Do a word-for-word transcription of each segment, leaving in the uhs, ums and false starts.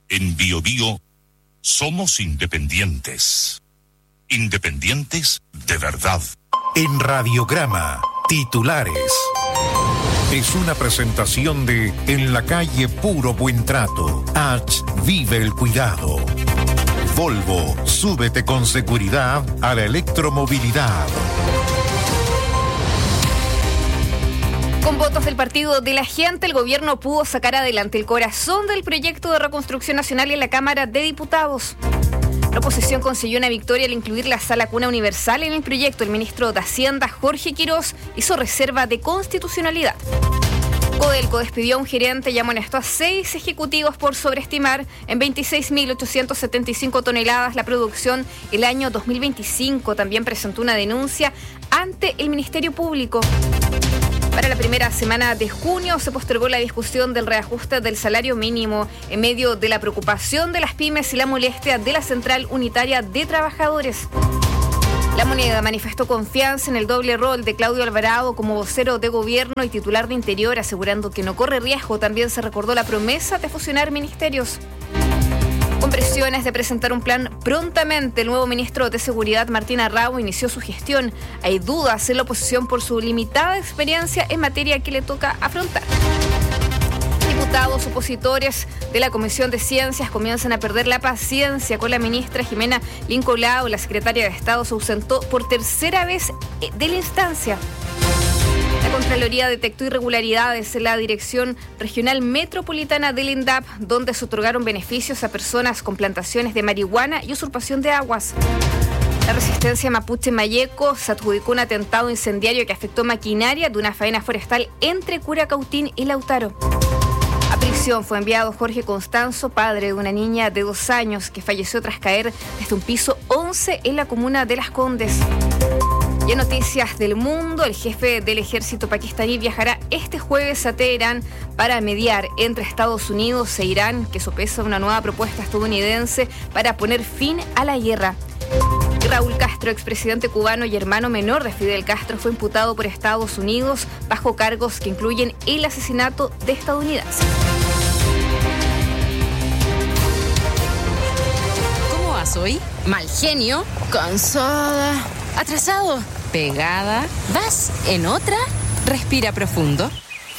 En Bio Bio somos independientes. Independientes de verdad. En Radiograma, titulares. Es una presentación de En la calle Puro Buen Trato. H. Vive el cuidado. Volvo, súbete con seguridad a la electromovilidad. Con votos del Partido de la Gente, el gobierno pudo sacar adelante el corazón del proyecto de reconstrucción nacional en la Cámara de Diputados. La oposición consiguió una victoria al incluir la sala cuna universal en el proyecto. El ministro de Hacienda, Jorge Quirós, hizo reserva de constitucionalidad. Codelco despidió a un gerente y amonestó a seis ejecutivos por sobreestimar en veintiséis mil ochocientas setenta y cinco toneladas la producción el año dos mil veinticinco. También presentó una denuncia ante el Ministerio Público. Para la primera semana de junio se postergó la discusión del reajuste del salario mínimo en medio de la preocupación de las pymes y la molestia de la Central Unitaria de Trabajadores. La Moneda manifestó confianza en el doble rol de Claudio Alvarado como vocero de gobierno y titular de Interior, asegurando que no corre riesgo. También se recordó la promesa de fusionar ministerios. Con presiones de presentar un plan prontamente, el nuevo ministro de Seguridad, Martín Arrau, inició su gestión. Hay dudas en la oposición por su limitada experiencia en materia que le toca afrontar. Diputados opositores de la Comisión de Ciencias comienzan a perder la paciencia con la ministra Jimena Lincolao. La secretaria de Estado se ausentó por tercera vez de la instancia. La Contraloría detectó irregularidades en la Dirección Regional Metropolitana del INDAP, donde se otorgaron beneficios a personas con plantaciones de marihuana y usurpación de aguas. La resistencia mapuche Mayeco se adjudicó un atentado incendiario que afectó maquinaria de una faena forestal entre Curacautín y Lautaro. A prisión fue enviado Jorge Constanzo, padre de una niña de dos años que falleció tras caer desde un piso once en la comuna de Las Condes. Y en noticias del mundo, el jefe del ejército pakistaní viajará este jueves a Teherán para mediar entre Estados Unidos e Irán, que sopesa una nueva propuesta estadounidense para poner fin a la guerra. Y Raúl Castro, expresidente cubano y hermano menor de Fidel Castro, fue imputado por Estados Unidos bajo cargos que incluyen el asesinato de estadounidenses. ¿Cómo vas hoy? Mal genio, cansada, atrasado, pegada. ¿Vas en otra? Respira profundo.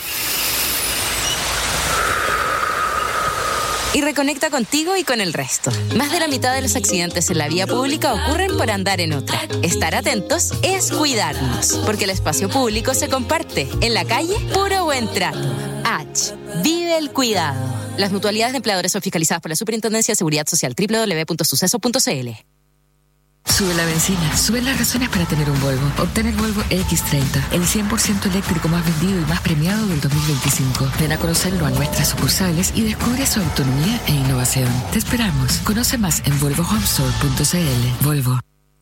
Y reconecta contigo y con el resto. Más de la mitad de los accidentes en la vía pública ocurren por andar en otra. Estar atentos es cuidarnos, porque el espacio público se comparte. En la calle, puro buen trato. H. Vive el cuidado. Las mutualidades de empleadores son fiscalizadas por la Superintendencia de Seguridad Social. doble u doble u doble u punto suceso punto c l. Sube la benzina, sube las razones para tener un Volvo. Obtén el Volvo equis treinta, el cien por ciento eléctrico más vendido y más premiado del dos mil veinticinco. Ven a conocerlo a nuestras sucursales y descubre su autonomía e innovación. Te esperamos. Conoce más en volvo home store punto c l. Volvo.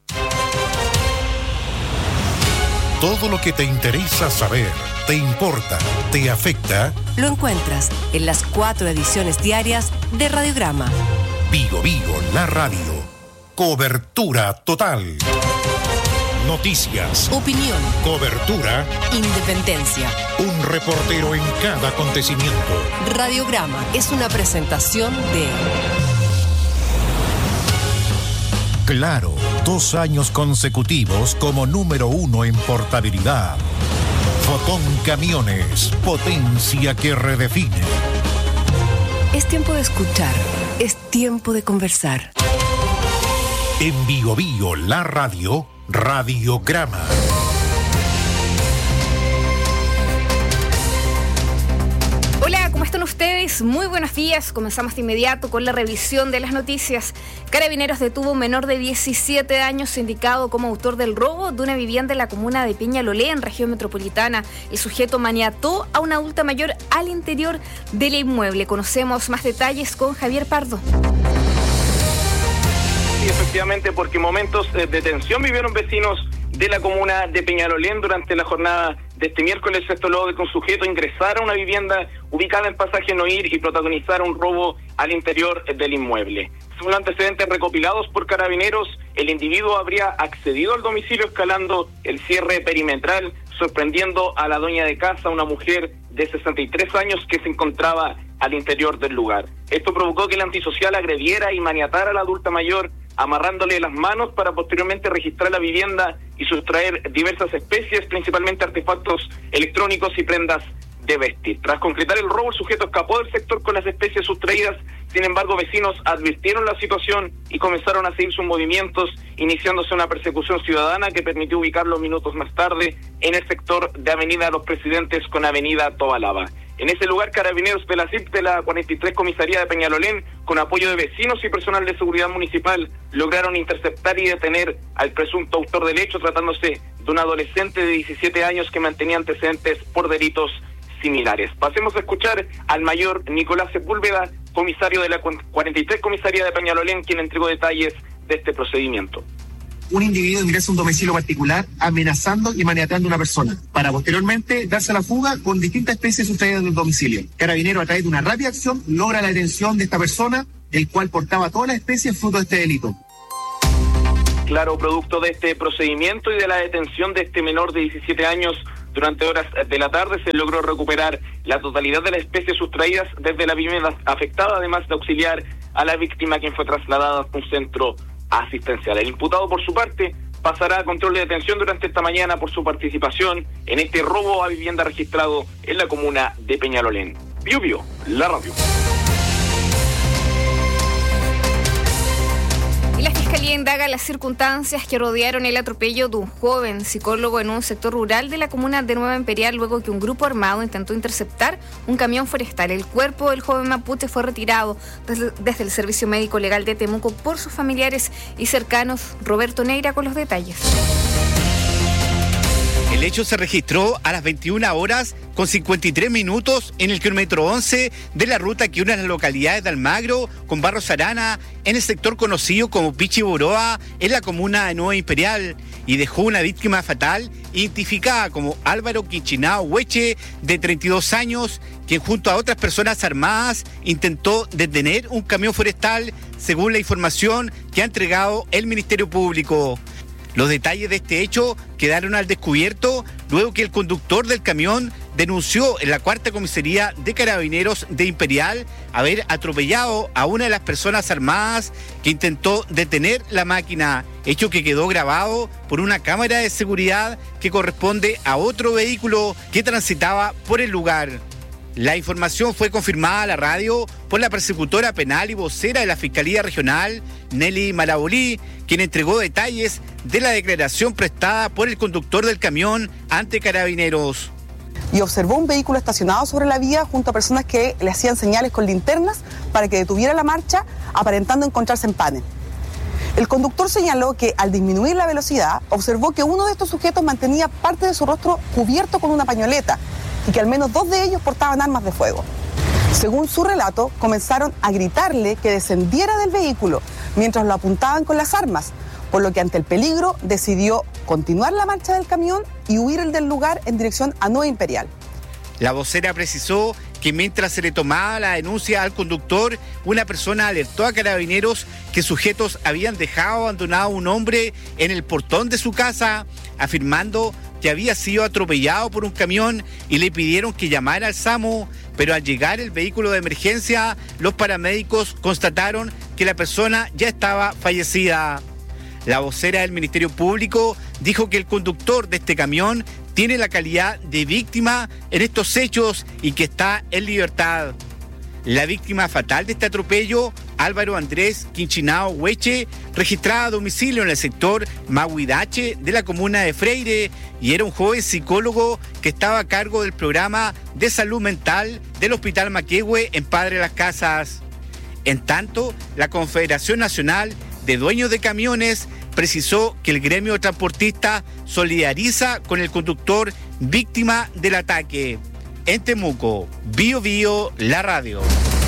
Todo lo que te interesa saber, te importa, te afecta, lo encuentras en las cuatro ediciones diarias de Radiograma. Bio Bio, la radio. Cobertura total. Noticias. Opinión. Cobertura. Independencia. Un reportero en cada acontecimiento. Radiograma es una presentación de... Claro, dos años consecutivos como número uno en portabilidad. Fotón Camiones, potencia que redefine. Es tiempo de escuchar, es tiempo de conversar. En Bio Bio, la radio, Radiograma. Hola, ¿cómo están ustedes? Muy buenos días. Comenzamos de inmediato con la revisión de las noticias. Carabineros detuvo a un menor de diecisiete años indicado como autor del robo de una vivienda en la comuna de Peñalolé, en región metropolitana. El sujeto maniató a una adulta mayor al interior del inmueble. Conocemos más detalles con Javier Pardo. Sí, efectivamente, porque momentos de tensión vivieron vecinos de la comuna de Peñalolén durante la jornada de este miércoles. Esto luego de que un sujeto ingresara a una vivienda ubicada en Pasaje Noir y protagonizara un robo al interior del inmueble. Según antecedentes recopilados por Carabineros, el individuo habría accedido al domicilio escalando el cierre perimetral, sorprendiendo a la dueña de casa, una mujer de sesenta y tres años que se encontraba al interior del lugar. Esto provocó que el antisocial agrediera y maniatara a la adulta mayor, amarrándole las manos para posteriormente registrar la vivienda y sustraer diversas especies, principalmente artefactos electrónicos y prendas de vestir. Tras concretar el robo, el sujeto escapó del sector con las especies sustraídas. Sin embargo, vecinos advirtieron la situación y comenzaron a seguir sus movimientos, iniciándose una persecución ciudadana que permitió ubicarlo minutos más tarde en el sector de Avenida Los Presidentes con Avenida Tobalaba. En ese lugar, Carabineros de la C I P de la cuarenta y tres Comisaría de Peñalolén, con apoyo de vecinos y personal de seguridad municipal, lograron interceptar y detener al presunto autor del hecho, tratándose de un adolescente de diecisiete años que mantenía antecedentes por delitos similares. Pasemos a escuchar al mayor Nicolás Sepúlveda, comisario de la cuarenta y tres Comisaría de Peñalolén, quien entregó detalles de este procedimiento. Un individuo ingresa a un domicilio particular amenazando y maniatando a una persona, para posteriormente darse a la fuga con distintas especies sustraídas del domicilio. Carabinero, a través de una rápida acción, logra la detención de esta persona, el cual portaba todas las especies fruto de este delito. Claro, producto de este procedimiento y de la detención de este menor de diecisiete años, durante horas de la tarde se logró recuperar la totalidad de las especies sustraídas desde la vivienda afectada, además de auxiliar a la víctima, quien fue trasladada a un centro asistencial. El imputado, por su parte, pasará a control de detención durante esta mañana por su participación en este robo a vivienda registrado en la comuna de Peñalolén. Bio Bio, la radio. Y la Fiscalía indaga las circunstancias que rodearon el atropello de un joven psicólogo en un sector rural de la comuna de Nueva Imperial, luego que un grupo armado intentó interceptar un camión forestal. El cuerpo del joven mapuche fue retirado desde, desde el Servicio Médico Legal de Temuco por sus familiares y cercanos. Roberto Neira con los detalles. El hecho se registró a las veintiuna horas con cincuenta y tres minutos en el kilómetro once de la ruta que une las localidades de Almagro con Barros Arana, en el sector conocido como Pichiboroa, en la comuna de Nueva Imperial, y dejó una víctima fatal identificada como Álvaro Quinchinao Hueche, de treinta y dos años, quien junto a otras personas armadas intentó detener un camión forestal, según la información que ha entregado el Ministerio Público. Los detalles de este hecho quedaron al descubierto luego que el conductor del camión denunció en la cuarta comisaría de Carabineros de Imperial haber atropellado a una de las personas armadas que intentó detener la máquina, hecho que quedó grabado por una cámara de seguridad que corresponde a otro vehículo que transitaba por el lugar. La información fue confirmada a la radio por la persecutora penal y vocera de la Fiscalía Regional, Nelly Marabolí, quien entregó detalles de la declaración prestada por el conductor del camión ante Carabineros. Y observó un vehículo estacionado sobre la vía junto a personas que le hacían señales con linternas para que detuviera la marcha, aparentando encontrarse en panel. El conductor señaló que al disminuir la velocidad, observó que uno de estos sujetos mantenía parte de su rostro cubierto con una pañoleta y que al menos dos de ellos portaban armas de fuego. Según su relato, comenzaron a gritarle que descendiera del vehículo mientras lo apuntaban con las armas, por lo que ante el peligro decidió continuar la marcha del camión y huir del lugar en dirección a Nueva Imperial. La vocera precisó que mientras se le tomaba la denuncia al conductor, una persona alertó a Carabineros que sujetos habían dejado abandonado a un hombre en el portón de su casa, afirmando que había sido atropellado por un camión y le pidieron que llamara al SAMU, pero al llegar el vehículo de emergencia, los paramédicos constataron que la persona ya estaba fallecida. La vocera del Ministerio Público dijo que el conductor de este camión tiene la calidad de víctima en estos hechos y que está en libertad. La víctima fatal de este atropello, Álvaro Andrés Quinchinao Hueche, registrada a domicilio en el sector Mahuidache de la comuna de Freire, y era un joven psicólogo que estaba a cargo del programa de salud mental del Hospital Maquehue en Padre Las Casas. En tanto, la Confederación Nacional de Dueños de Camiones precisó que el gremio transportista solidariza con el conductor víctima del ataque. En Temuco, Bio Bio, la radio.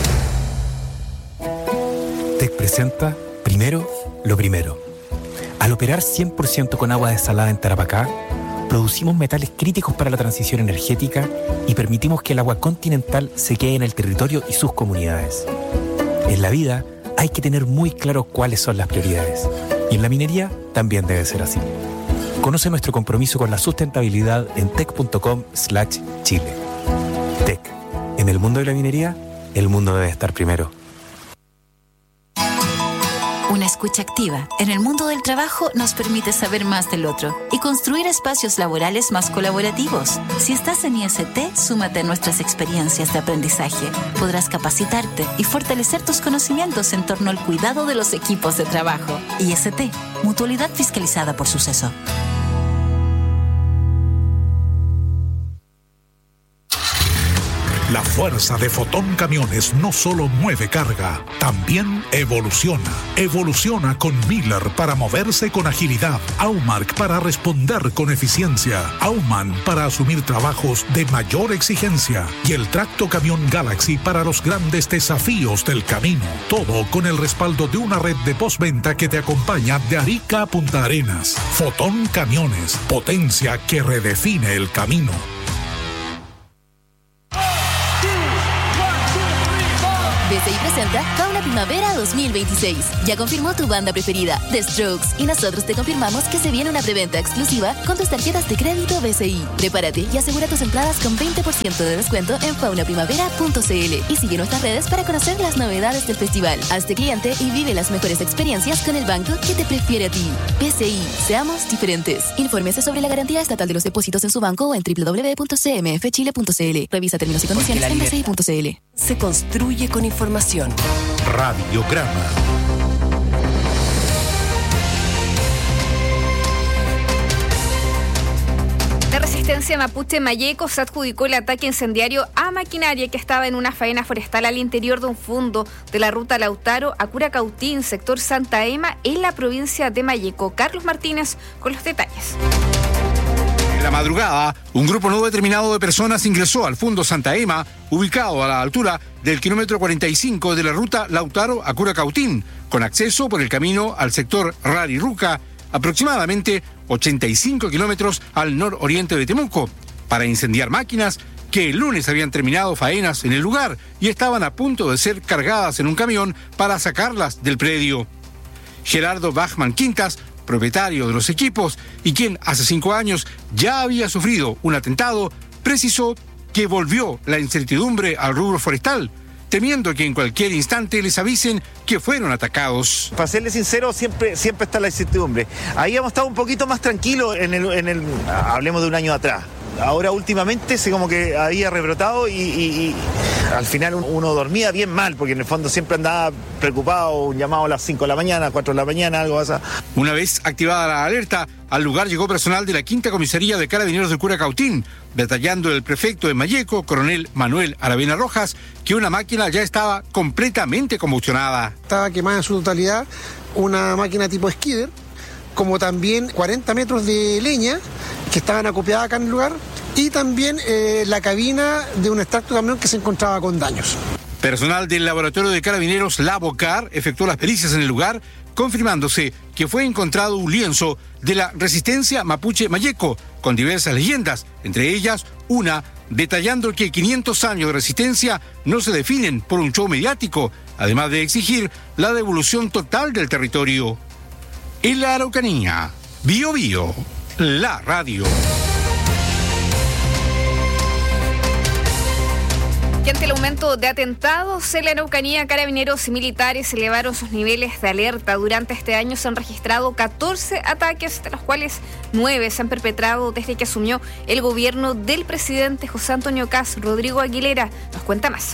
Tec presenta Primero lo Primero. Al operar cien por ciento con agua desalada en Tarapacá, producimos metales críticos para la transición energética y permitimos que el agua continental se quede en el territorio y sus comunidades. En la vida hay que tener muy claro cuáles son las prioridades. Y en la minería también debe ser así. Conoce nuestro compromiso con la sustentabilidad en tec punto com slash chile. Tec, en el mundo de la minería, el mundo debe estar primero. Una escucha activa en el mundo del trabajo nos permite saber más del otro y construir espacios laborales más colaborativos. Si estás en I S T, súmate a nuestras experiencias de aprendizaje. Podrás capacitarte y fortalecer tus conocimientos en torno al cuidado de los equipos de trabajo. I S T, Mutualidad Fiscalizada por Suceso. La fuerza de Fotón Camiones no solo mueve carga, también evoluciona. Evoluciona con Miller para moverse con agilidad, Aumark para responder con eficiencia, Auman para asumir trabajos de mayor exigencia y el Tracto Camión Galaxy para los grandes desafíos del camino. Todo con el respaldo de una red de postventa que te acompaña de Arica a Punta Arenas. Fotón Camiones, potencia que redefine el camino. B C I presenta Fauna Primavera dos mil veintiséis. Ya confirmó tu banda preferida, The Strokes, y nosotros te confirmamos que se viene una preventa exclusiva con tus tarjetas de crédito B C I. Prepárate y asegura tus entradas con veinte por ciento de descuento en fauna primavera punto c l y sigue nuestras redes para conocer las novedades del festival. Hazte cliente y vive las mejores experiencias con el banco que te prefiere a ti. B C I, seamos diferentes. Infórmese sobre la garantía estatal de los depósitos en su banco o en doble u doble u doble u punto c m f chile punto c l. Revisa términos y condiciones en b c i punto c l. Se construye con información. Radiograma. La resistencia mapuche Mayeco se adjudicó el ataque incendiario a maquinaria que estaba en una faena forestal al interior de un fondo de la ruta Lautaro a Curacautín, sector Santa Ema, en la provincia de Mayeco. Carlos Martínez con los detalles. En la madrugada, un grupo no determinado de personas ingresó al fondo Santa Ema, ubicado a la altura del kilómetro cuarenta y cinco de la ruta Lautaro a Curacautín, con acceso por el camino al sector Rariruca, aproximadamente ochenta y cinco kilómetros al nororiente de Temuco, para incendiar máquinas que el lunes habían terminado faenas en el lugar y estaban a punto de ser cargadas en un camión para sacarlas del predio. Gerardo Bachman Quintas, propietario de los equipos y quien hace cinco años ya había sufrido un atentado, precisó que volvió la incertidumbre al rubro forestal, temiendo que en cualquier instante les avisen que fueron atacados. Para serles sincero, siempre, siempre está la incertidumbre. Ahí hemos estado un poquito más tranquilos en el, en el, hablemos de un año atrás. Ahora últimamente se como que había rebrotado y, y, y al final uno dormía bien mal, porque en el fondo siempre andaba preocupado, un llamado a las cinco de la mañana, cuatro de la mañana, algo así. Una vez activada la alerta, al lugar llegó personal de la quinta Comisaría de Carabineros de Curacautín, detallando el prefecto de Mayeco, coronel Manuel Aravena Rojas, que una máquina ya estaba completamente combustionada. Estaba quemada en su totalidad una máquina tipo skidder, como también cuarenta metros de leña que estaban acopiadas acá en el lugar, y también eh, la cabina de un extracto camión que se encontraba con daños. Personal del laboratorio de carabineros Lavocar efectuó las pericias en el lugar, confirmándose que fue encontrado un lienzo de la resistencia mapuche Mayeco, con diversas leyendas, entre ellas una detallando que quinientos años de resistencia no se definen por un show mediático, además de exigir la devolución total del territorio. En la Araucanía, Bio Bio, la radio. Y ante el aumento de atentados en la Araucanía, carabineros y militares elevaron sus niveles de alerta. Durante este año se han registrado catorce ataques, de los cuales nueve se han perpetrado desde que asumió el gobierno del presidente José Antonio Kast. Rodrigo Aguilera nos cuenta más.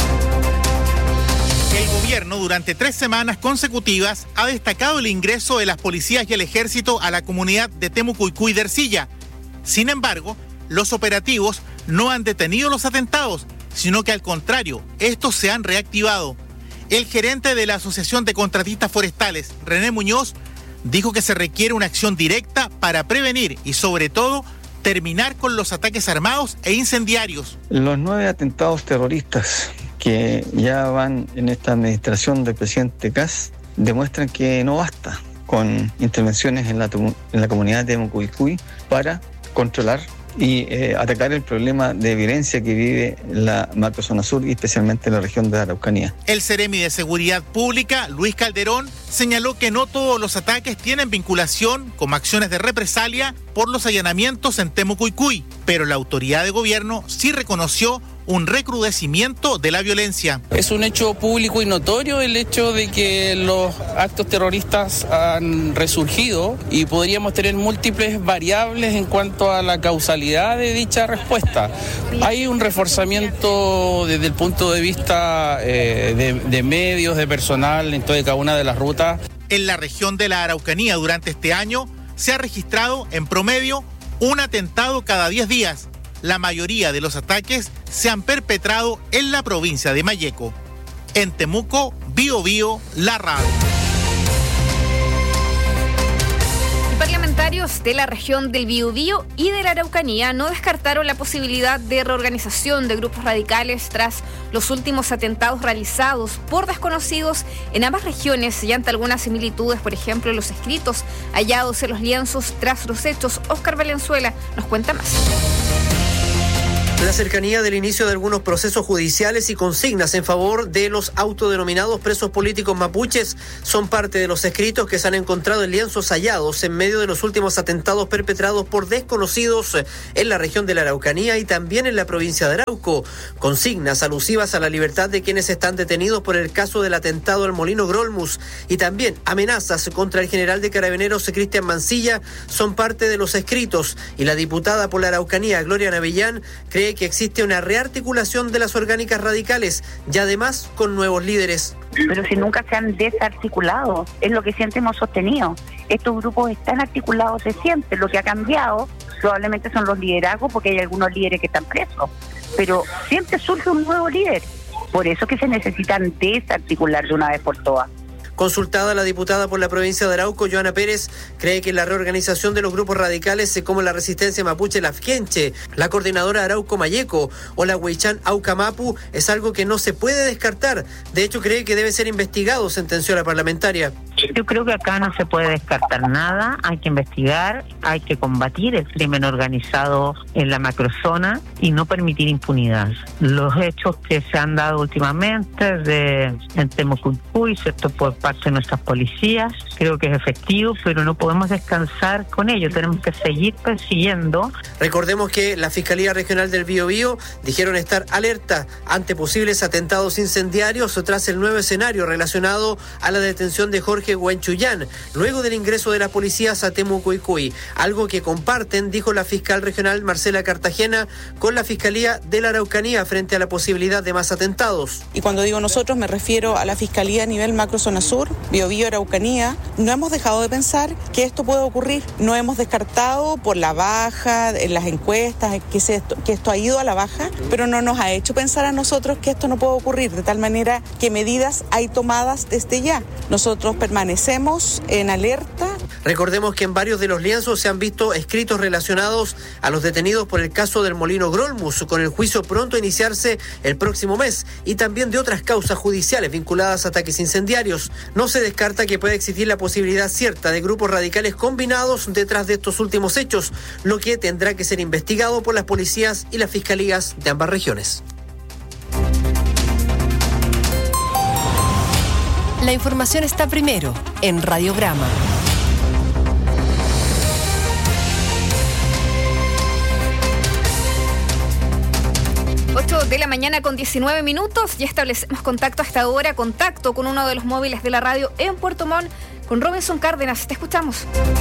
El gobierno durante tres semanas consecutivas ha destacado el ingreso de las policías y el ejército a la comunidad de Temucuicú y de Ercilla. Sin embargo, los operativos no han detenido los atentados, sino que al contrario, estos se han reactivado. El gerente de la Asociación de Contratistas Forestales, René Muñoz, dijo que se requiere una acción directa para prevenir y sobre todo terminar con los ataques armados e incendiarios. Los nueve atentados terroristas que ya van en esta administración del presidente Kast demuestran que no basta con intervenciones en la, en la comunidad de Temucuicú para controlar y eh, atacar el problema de violencia que vive la macrozona sur y especialmente en la región de la Araucanía. El Seremi de Seguridad Pública, Luis Calderón, señaló que no todos los ataques tienen vinculación con acciones de represalia por los allanamientos en Temucuicú, pero la autoridad de gobierno sí reconoció un recrudecimiento de la violencia. Es un hecho público y notorio el hecho de que los actos terroristas han resurgido y podríamos tener múltiples variables en cuanto a la causalidad de dicha respuesta. Hay un reforzamiento desde el punto de vista eh, de, de medios, de personal en toda y cada una de las rutas. En la región de la Araucanía durante este año se ha registrado en promedio un atentado cada diez días. La mayoría de los ataques se han perpetrado en la provincia de Malleco. En Temuco, Biobío, La Radio. Parlamentarios de la región del Biobío y de la Araucanía no descartaron la posibilidad de reorganización de grupos radicales tras los últimos atentados realizados por desconocidos en ambas regiones y ante algunas similitudes, por ejemplo, los escritos hallados en los lienzos tras los hechos. Óscar Valenzuela nos cuenta más. La cercanía del inicio de algunos procesos judiciales y consignas en favor de los autodenominados presos políticos mapuches son parte de los escritos que se han encontrado en lienzos hallados en medio de los últimos atentados perpetrados por desconocidos en la región de la Araucanía y también en la provincia de Arauco. Consignas alusivas a la libertad de quienes están detenidos por el caso del atentado al Molino Grolmus y también amenazas contra el general de Carabineros Cristian Mancilla son parte de los escritos, y la diputada por la Araucanía, Gloria Navellán, cree que existe una rearticulación de las orgánicas radicales y además con nuevos líderes. Pero si nunca se han desarticulado, es lo que siempre hemos sostenido. Estos grupos están articulados de siempre. Lo que ha cambiado probablemente son los liderazgos, porque hay algunos líderes que están presos. Pero siempre surge un nuevo líder. Por eso que se necesitan desarticular de una vez por todas. Consultada, la diputada por la provincia de Arauco, Joana Pérez, cree que la reorganización de los grupos radicales como la Resistencia Mapuche Lafkenche, la Coordinadora Arauco Malleco o la Huaychán Aucamapu es algo que no se puede descartar. De hecho, cree que debe ser investigado, sentenció la parlamentaria. Yo creo que acá no se puede descartar nada, hay que investigar, hay que combatir el crimen organizado en la macrozona y no permitir impunidad. Los hechos que se han dado últimamente de en Temucuicui, ¿cierto?, por parte de nuestras policías, creo que es efectivo, pero no podemos descansar con ello, tenemos que seguir persiguiendo. Recordemos que la Fiscalía Regional del Biobío dijeron estar alerta ante posibles atentados incendiarios tras el nuevo escenario relacionado a la detención de Jorge Huanchuyán, luego del ingreso de las policías a Temucuicui, algo que comparten, dijo la fiscal regional Marcela Cartagena, con la Fiscalía de la Araucanía frente a la posibilidad de más atentados. Y cuando digo nosotros me refiero a la Fiscalía a nivel macrozona sur, Biobío, Araucanía. No hemos dejado de pensar que esto puede ocurrir, no hemos descartado por la baja en las encuestas que, se, que esto ha ido a la baja, pero no nos ha hecho pensar a nosotros que esto no puede ocurrir, de tal manera que medidas hay tomadas desde ya. Nosotros permanecemos en alerta. Recordemos que en varios de los lienzos se han visto escritos relacionados a los detenidos por el caso del Molino Grolmus, con el juicio pronto a iniciarse el próximo mes, y también de otras causas judiciales vinculadas a ataques incendiarios. No se descarta que pueda existir la posibilidad cierta de grupos radicales combinados detrás de estos últimos hechos, lo que tendrá que ser investigado por las policías y las fiscalías de ambas regiones. La información está primero en Radiograma. ocho de la mañana con diecinueve minutos y establecemos contacto hasta ahora, contacto con uno de los móviles de la radio en Puerto Montt, con Robinson Cárdenas. Te escuchamos.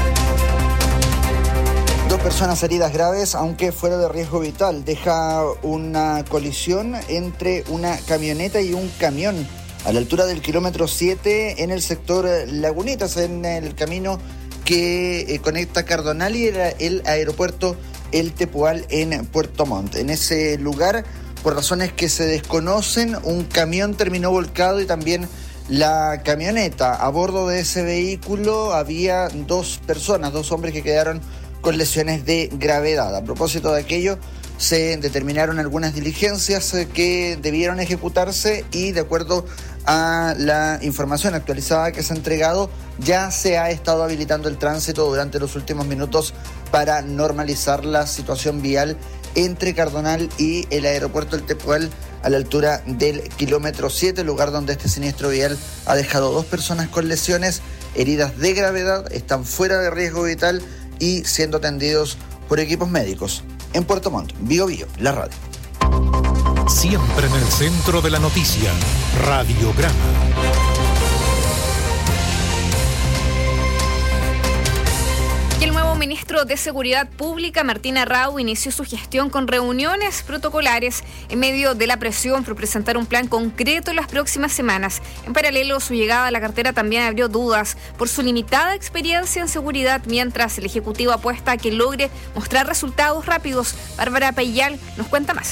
Dos personas heridas graves, aunque fuera de riesgo vital. Deja una colisión entre una camioneta y un camión a la altura del kilómetro siete en el sector Lagunitas, en el camino que conecta Cardonal y el aeropuerto El Tepual en Puerto Montt. En ese lugar, por razones que se desconocen, un camión terminó volcado y también la camioneta. A bordo de ese vehículo había dos personas, dos hombres que quedaron con lesiones de gravedad. A propósito de aquello, se determinaron algunas diligencias que debieron ejecutarse y, de acuerdo a la información actualizada que se ha entregado, ya se ha estado habilitando el tránsito durante los últimos minutos para normalizar la situación vial entre Cardonal y el aeropuerto El Tepual a la altura del kilómetro siete, lugar donde este siniestro vial ha dejado dos personas con lesiones, heridas de gravedad, están fuera de riesgo vital y siendo atendidos por equipos médicos. En Puerto Montt, Biobío, la radio. Siempre en el centro de la noticia. Radiograma. Y el nuevo ministro de Seguridad Pública, Martín Arrau, inició su gestión con reuniones protocolares en medio de la presión por presentar un plan concreto en las próximas semanas. En paralelo, su llegada a la cartera también abrió dudas por su limitada experiencia en seguridad, mientras el Ejecutivo apuesta a que logre mostrar resultados rápidos. Bárbara Payal nos cuenta más.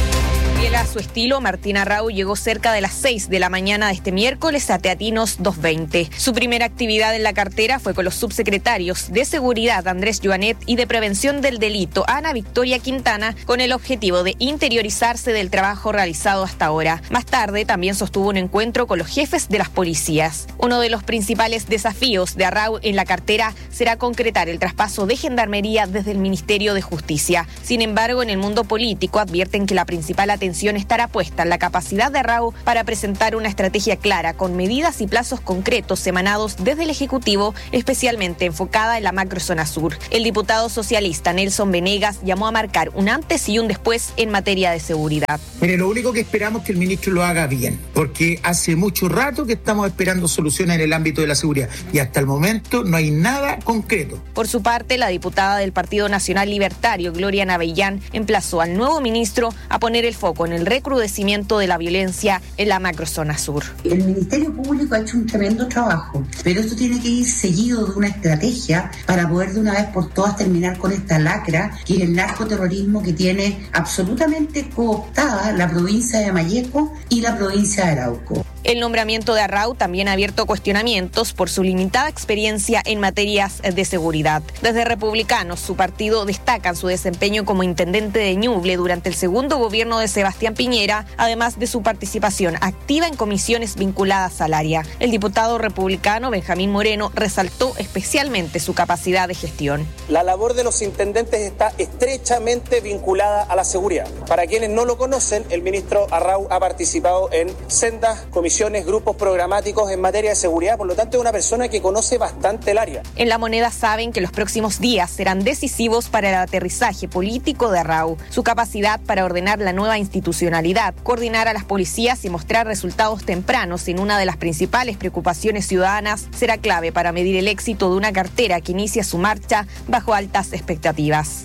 Fiel a su estilo, Martín Arrau llegó cerca de las seis de la mañana de este miércoles a Teatinos doscientos veinte. Su primera actividad en la cartera fue con los subsecretarios de Seguridad, Andrés Joanet, y de Prevención del Delito, Ana Victoria Quintana, con el objetivo de interiorizarse del trabajo realizado hasta ahora. Más tarde, también sostuvo un encuentro con los jefes de las policías. Uno de los principales desafíos de Arrau en la cartera será concretar el traspaso de Gendarmería desde el Ministerio de Justicia. Sin embargo, en el mundo político advierten que la principal atención estará puesta en la capacidad de Arrau para presentar una estrategia clara con medidas y plazos concretos emanados desde el Ejecutivo, especialmente enfocada en la macrozona sur. El diputado socialista Nelson Venegas llamó a marcar un antes y un después en materia de seguridad. Mire, lo único que esperamos es que el ministro lo haga bien, porque hace mucho rato que estamos esperando soluciones en el ámbito de la seguridad y hasta el momento no hay nada concreto. Por su parte, la diputada del Partido Nacional Libertario, Gloria Navellán, emplazó al nuevo ministro a poner el foco en el recrudecimiento de la violencia en la macrozona sur. El Ministerio Público ha hecho un tremendo trabajo, pero esto tiene que ir seguido de una estrategia para poder de una vez por todas terminar con esta lacra que es el narcoterrorismo que tiene absolutamente cooptada la provincia de Malleco y la provincia de Arauco. El nombramiento de Arrau también ha abierto cuestionamientos por su limitada experiencia en materias de seguridad. Desde Republicanos, su partido destaca su desempeño como intendente de Ñuble durante el segundo gobierno de Sebastián Piñera, además de su participación activa en comisiones vinculadas al área. El diputado republicano Benjamín Moreno resaltó especialmente su capacidad de gestión. La labor de los intendentes está estrechamente vinculada a la seguridad. Para quienes no lo conocen, el ministro Arrau ha participado en sendas comisiones, grupos programáticos en materia de seguridad, por lo tanto es una persona que conoce bastante el área. En La Moneda saben que los próximos días serán decisivos para el aterrizaje político de Arrau. Su capacidad para ordenar la nueva institucionalidad, coordinar a las policías y mostrar resultados tempranos en una de las principales preocupaciones ciudadanas será clave para medir el éxito de una cartera que inicia su marcha bajo altas expectativas.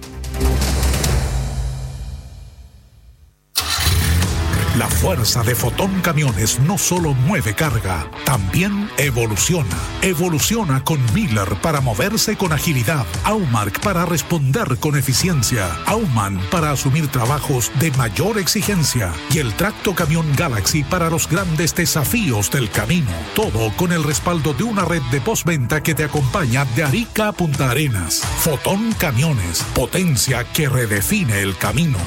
La fuerza de Fotón Camiones no solo mueve carga, también evoluciona. Evoluciona con Miller para moverse con agilidad, Aumark para responder con eficiencia, Auman para asumir trabajos de mayor exigencia y el Tracto Camión Galaxy para los grandes desafíos del camino. Todo con el respaldo de una red de postventa que te acompaña de Arica a Punta Arenas. Fotón Camiones, potencia que redefine el camino.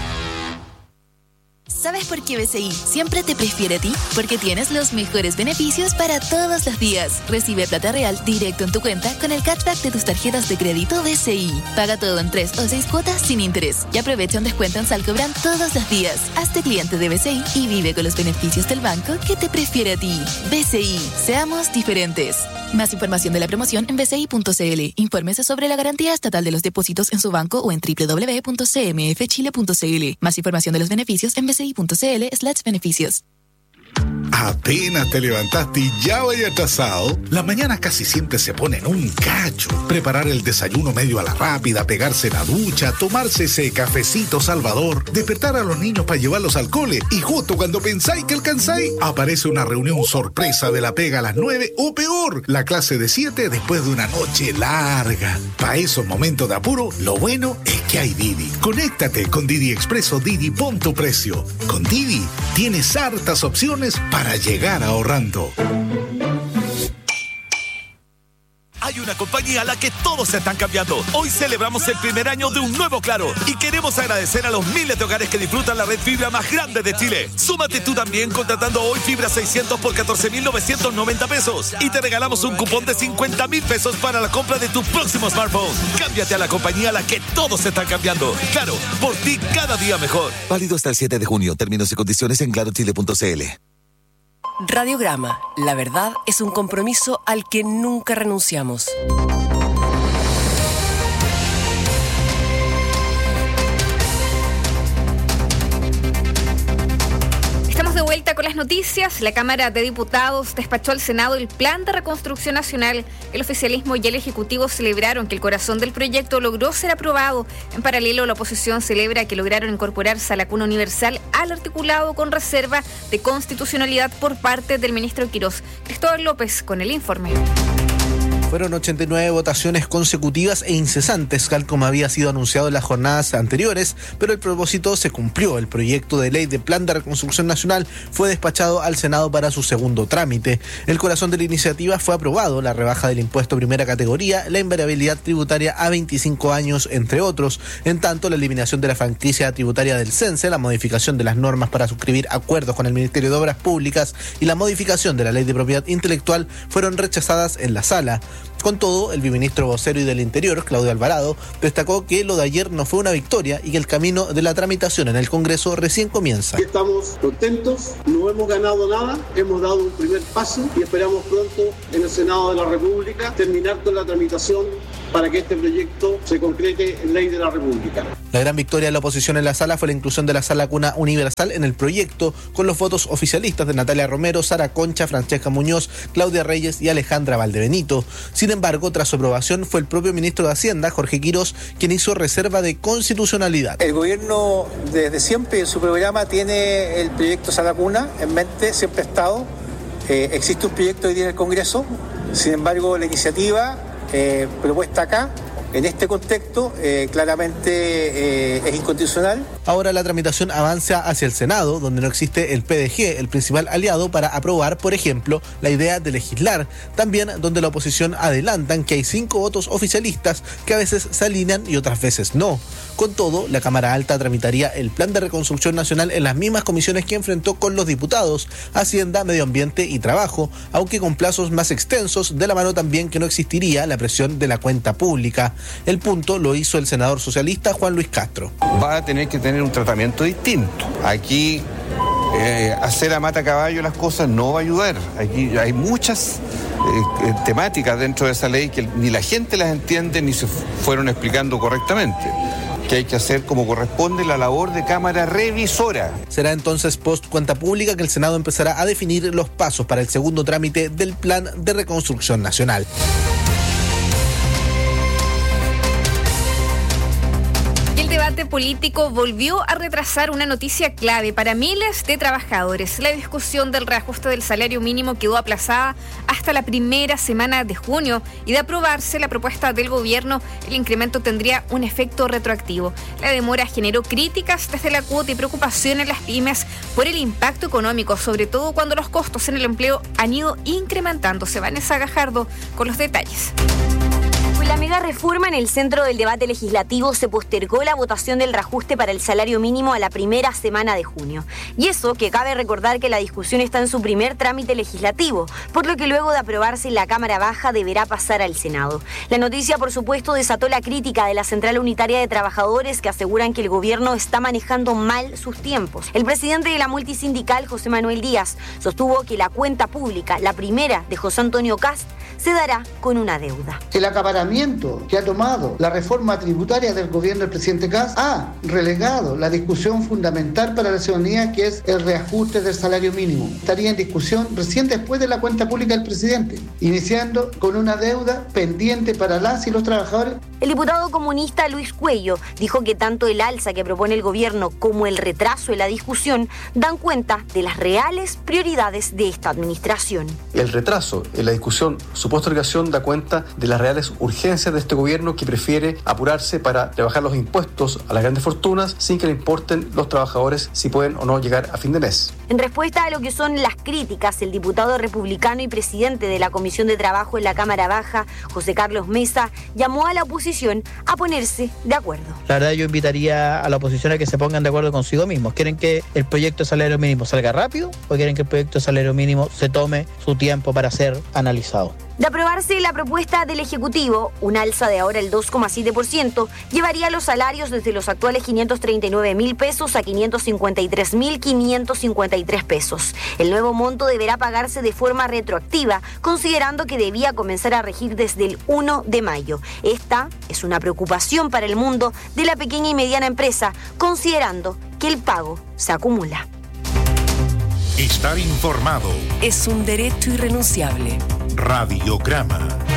¿Sabes por qué B C I siempre te prefiere a ti? Porque tienes los mejores beneficios para todos los días. Recibe plata real directo en tu cuenta con el cashback de tus tarjetas de crédito B C I. Paga todo en tres o seis cuotas sin interés y aprovecha un descuento en Salcobran todos los días. Hazte cliente de B C I y vive con los beneficios del banco que te prefiere a ti. B C I, seamos diferentes. Más información de la promoción en b c i punto c l. Infórmese sobre la garantía estatal de los depósitos en su banco o en w w w punto c m f chile punto c l. Más información de los beneficios en b c i punto c l slash beneficios. Apenas te levantaste y ya vaya atrasado. Las mañanas casi siempre se ponen un cacho. Preparar el desayuno medio a la rápida, pegarse la ducha, tomarse ese cafecito salvador, despertar a los niños para llevarlos al cole y justo cuando pensáis que alcanzáis, aparece una reunión sorpresa de la pega a las nueve o peor, la clase de siete después de una noche larga. Para esos momentos de apuro, lo bueno es que hay Didi. Conéctate con Didi Expreso Didi Pon tu Precio. Con Didi tienes hartas opciones para llegar ahorrando. Hay una compañía a la que todos se están cambiando. Hoy celebramos el primer año de un nuevo Claro y queremos agradecer a los miles de hogares que disfrutan la red fibra más grande de Chile. Súmate tú también contratando hoy fibra seiscientos por catorce mil novecientos noventa pesos y te regalamos un cupón de cincuenta mil pesos para la compra de tu próximo smartphone. Cámbiate a la compañía a la que todos se están cambiando. Claro, por ti cada día mejor. Válido hasta el siete de junio. Términos y condiciones en claro chile punto c l. Radiograma. La verdad es un compromiso al que nunca renunciamos. con las noticias. La Cámara de Diputados despachó al Senado el Plan de Reconstrucción Nacional. El oficialismo y el Ejecutivo celebraron que el corazón del proyecto logró ser aprobado. En paralelo, la oposición celebra que lograron incorporarse a la cuna universal al articulado con reserva de constitucionalidad por parte del ministro Quirós. Cristóbal López con el informe. Fueron ochenta y nueve votaciones consecutivas e incesantes, tal como había sido anunciado en las jornadas anteriores, pero el propósito se cumplió. El proyecto de ley de Plan de Reconstrucción Nacional fue despachado al Senado para su segundo trámite. El corazón de la iniciativa fue aprobado, la rebaja del impuesto primera categoría, la invariabilidad tributaria a veinticinco años, entre otros. En tanto, la eliminación de la franquicia tributaria del CENSE, la modificación de las normas para suscribir acuerdos con el Ministerio de Obras Públicas y la modificación de la Ley de Propiedad Intelectual fueron rechazadas en la sala. Con todo, el viceministro vocero y del Interior, Claudio Alvarado, destacó que lo de ayer no fue una victoria y que el camino de la tramitación en el Congreso recién comienza. Estamos contentos, no hemos ganado nada, hemos dado un primer paso y esperamos pronto en el Senado de la República terminar con la tramitación para que este proyecto se concrete en ley de la República. La gran victoria de la oposición en la sala fue la inclusión de la sala cuna universal en el proyecto, con los votos oficialistas de Natalia Romero, Sara Concha, Francesca Muñoz, Claudia Reyes y Alejandra Valdebenito. Sin embargo, tras su aprobación, fue el propio ministro de Hacienda, Jorge Quirós, quien hizo reserva de constitucionalidad. El gobierno desde siempre en su programa tiene el proyecto Sala Cuna en mente, siempre ha estado. Eh, existe un proyecto hoy día en el Congreso, sin embargo la iniciativa eh, propuesta acá, en este contexto, eh, claramente eh, es inconstitucional. Ahora la tramitación avanza hacia el Senado, donde no existe el P D G, el principal aliado para aprobar, por ejemplo, la idea de legislar. También donde la oposición adelantan que hay cinco votos oficialistas que a veces se alinean y otras veces no. Con todo, la Cámara Alta tramitaría el Plan de Reconstrucción Nacional en las mismas comisiones que enfrentó con los diputados, Hacienda, Medio Ambiente y Trabajo, aunque con plazos más extensos, de la mano también que no existiría la presión de la cuenta pública. El punto lo hizo el senador socialista Juan Luis Castro. Va a tener que tener un tratamiento distinto. Aquí eh, hacer a mata caballo las cosas no va a ayudar. Aquí hay muchas eh, temáticas dentro de esa ley que ni la gente las entiende ni se fueron explicando correctamente. Que hay que hacer como corresponde la labor de Cámara Revisora. Será entonces post cuenta pública que el Senado empezará a definir los pasos para el segundo trámite del Plan de Reconstrucción Nacional. El debate político volvió a retrasar una noticia clave para miles de trabajadores. La discusión del reajuste del salario mínimo quedó aplazada hasta la primera semana de junio y de aprobarse la propuesta del gobierno, el incremento tendría un efecto retroactivo. La demora generó críticas desde la cuota y preocupación en las pymes por el impacto económico, sobre todo cuando los costos en el empleo han ido incrementándose. Vanessa Gajardo con los detalles. La mega reforma en el centro del debate legislativo se postergó la votación del reajuste para el salario mínimo a la primera semana de junio. Y eso que cabe recordar que la discusión está en su primer trámite legislativo, por lo que luego de aprobarse en la Cámara Baja deberá pasar al Senado. La noticia, por supuesto, desató la crítica de la Central Unitaria de Trabajadores, que aseguran que el gobierno está manejando mal sus tiempos. El presidente de la multisindical, José Manuel Díaz, sostuvo que la cuenta pública, la primera de José Antonio Kast, se dará con una deuda. El acaparamiento que ha tomado la reforma tributaria del gobierno del presidente Kast ha relegado la discusión fundamental para la ciudadanía, que es el reajuste del salario mínimo. Estaría en discusión recién después de la cuenta pública del presidente, iniciando con una deuda pendiente para las y los trabajadores. El diputado comunista Luis Cuello dijo que tanto el alza que propone el gobierno como el retraso en la discusión dan cuenta de las reales prioridades de esta administración. El retraso en la discusión, su postergación, da cuenta de las reales urgencias de este gobierno, que prefiere apurarse para rebajar los impuestos a las grandes fortunas sin que le importen los trabajadores si pueden o no llegar a fin de mes. En respuesta a lo que son las críticas, el diputado republicano y presidente de la Comisión de Trabajo en la Cámara Baja, José Carlos Mesa, llamó a la oposición a ponerse de acuerdo. La verdad, yo invitaría a la oposición a que se pongan de acuerdo consigo mismos. ¿Quieren que el proyecto de salario mínimo salga rápido o quieren que el proyecto de salario mínimo se tome su tiempo para ser analizado? De aprobarse la propuesta del Ejecutivo, un alza de ahora el dos coma siete por ciento llevaría los salarios desde los actuales quinientos treinta y nueve mil pesos a quinientos cincuenta y tres mil quinientos cincuenta y tres pesos. El nuevo monto deberá pagarse de forma retroactiva, considerando que debía comenzar a regir desde el primero de mayo. Esta es una preocupación para el mundo de la pequeña y mediana empresa, considerando que el pago se acumula. Estar informado es un derecho irrenunciable. Radiograma.